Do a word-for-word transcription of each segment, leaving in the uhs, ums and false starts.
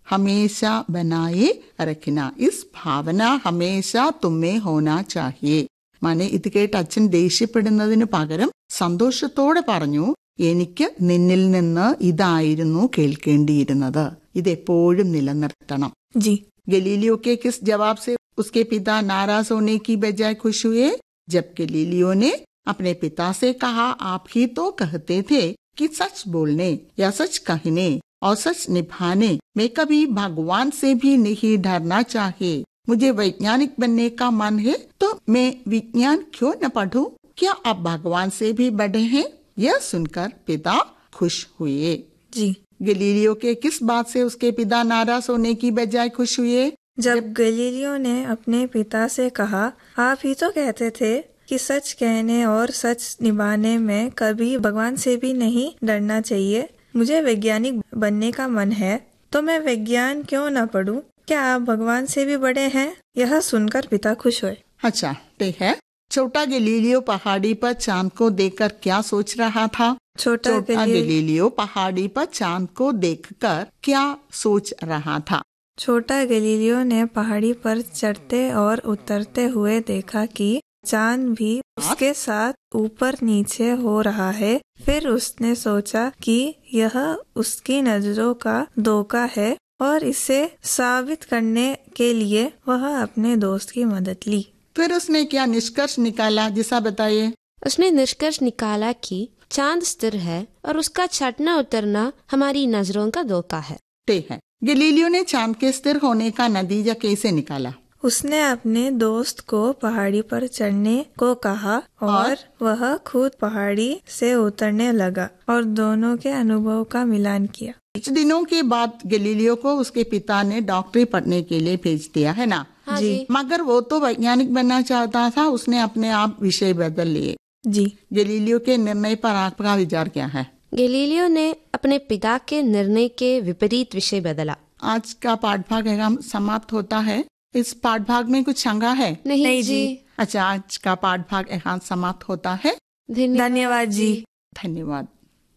हमेशा बनाए रखना. इस भावना हमेशा तुम्हें होना चाहिए. മാനെ ഇത് കേട്ട് അച്ഛൻ ദേഷ്യപ്പെടുന്നതിന് പകരം സന്തോഷത്തോടെ പറഞ്ഞു, എനിക്ക് നിന്നിൽ നിന്ന് ഇതായിരുന്നു കേൾക്കേണ്ടിയിരുന്നത്. ഇതെപ്പോഴും നിലനിർത്തണം. जी. गलीलियो के किस जवाब से उसके पिता नाराज होने की बजाय खुश हुए? जब गलीलियो ने अपने पिता से कहा, आप ही तो कहते थे कि सच बोलने या सच कहने और सच निभाने में कभी भगवान से भी नहीं डरना चाहिए. मुझे वैज्ञानिक बनने का मन है तो मैं विज्ञान क्यों न पढ़ूं? क्या आप भगवान से भी बड़े हैं? यह सुनकर पिता खुश हुए. जी. गलीलियो के किस बात से उसके पिता नाराज होने की बजाय खुश हुए? जब गलीलियो ने अपने पिता से कहा, आप ही तो कहते थे कि सच कहने और सच निभाने में कभी भगवान से भी नहीं डरना चाहिए. मुझे वैज्ञानिक बनने का मन है तो मैं विज्ञान क्यों न पढ़ूं? क्या आप भगवान से भी बड़े हैं? यह सुनकर पिता खुश हुए. अच्छा, ठीक है. छोटा गलीलियो पहाड़ी पर चांद को देखकर क्या सोच रहा था? छोटा गलीलियो पहाड़ी पर चांद को देखकर क्या सोच रहा था? छोटा गलीलियो ने पहाड़ी पर चढ़ते और उतरते हुए देखा कि चांद भी उसके साथ ऊपर नीचे हो रहा है. फिर उसने सोचा कि यह उसकी नजरों का धोखा है और इसे साबित करने के लिए वह अपने दोस्त की मदद ली. फिर उसने क्या निष्कर्ष निकाला, जिसा बताइए. उसने निष्कर्ष निकाला कि चांद स्थिर है और उसका चढ़ना उतरना हमारी नजरों का धोखा है. ठीक है. गलीलियो ने चांद के स्थिर होने का नतीजा कैसे निकाला? उसने अपने दोस्त को पहाड़ी पर चढ़ने को कहा और वह खुद पहाड़ी से उतरने लगा और दोनों के अनुभव का मिलान किया. कुछ दिनों के बाद गलीलियो को उसके पिता ने डॉक्टरी पढ़ने के लिए भेज दिया, है ना? हाँ जी. मगर वो तो वैज्ञानिक बनना चाहता था. उसने अपने आप विषय बदल लिए. जी. गलीलियो के निर्णय पर आपका विचार क्या है? गलीलियो ने अपने पिता के निर्णय के विपरीत विषय बदला. आज का पाठभाग एवं समाप्त होता है. इस पाठभाग में कुछ शंका है? नहीं, नहीं जी. अच्छा, आज का पाठभाग एवं समाप्त होता है. धन्यवाद जी. धन्यवाद.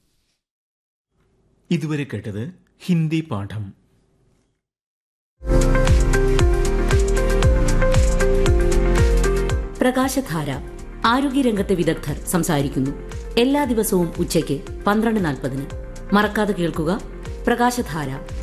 ഇതുവരെ കേട്ടത് ഹിന്ദി പാഠം. പ്രകാശധാര ആരോഗ്യരംഗത്തെ വിദഗ്ധർ സംസാരിക്കുന്നു. എല്ലാ ദിവസവും ഉച്ചയ്ക്ക് പന്ത്രണ്ട് നാൽപ്പതിന്. മറക്കാതെ കേൾക്കുക പ്രകാശധാര.